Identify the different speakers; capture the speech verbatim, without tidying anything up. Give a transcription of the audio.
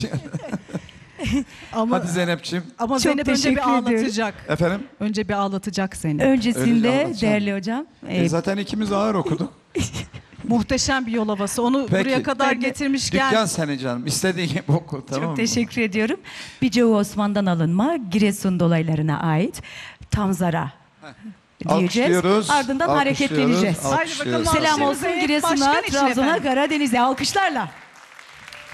Speaker 1: Ama,
Speaker 2: Hadi Zeynep'ciğim.
Speaker 1: ama
Speaker 3: Çok
Speaker 1: Zeynep önce
Speaker 3: teşekkür
Speaker 1: bir
Speaker 3: ediyorum.
Speaker 1: ağlatacak.
Speaker 2: Efendim?
Speaker 1: Önce bir ağlatacak seni.
Speaker 3: Öncesinde
Speaker 2: Öyle
Speaker 3: değerli hocam,
Speaker 2: E,
Speaker 3: e,
Speaker 2: zaten ikimiz ağır okuduk.
Speaker 1: Muhteşem bir yol havası. Onu
Speaker 2: Peki.
Speaker 1: buraya kadar
Speaker 3: Ben de-
Speaker 1: getirmişken
Speaker 2: Dükkan senin canım. İstediğin gibi oku, tamam
Speaker 3: çok
Speaker 2: mı?
Speaker 3: teşekkür ediyorum. Bicevu Osman'dan alınma Giresun dolaylarına ait Tamzara diyeceğiz.
Speaker 2: Alkışlıyoruz,
Speaker 3: Ardından
Speaker 2: alkışlıyoruz,
Speaker 3: hareketleneceğiz.
Speaker 2: alkışlıyoruz.
Speaker 1: Haydi bakalım,
Speaker 3: Selam
Speaker 1: alkışlarınızı
Speaker 3: olsun
Speaker 1: hep
Speaker 3: Giresun'a,
Speaker 1: başkan için
Speaker 3: Trabzon'a,
Speaker 1: efendim.
Speaker 3: Karadeniz'e. Alkışlarla.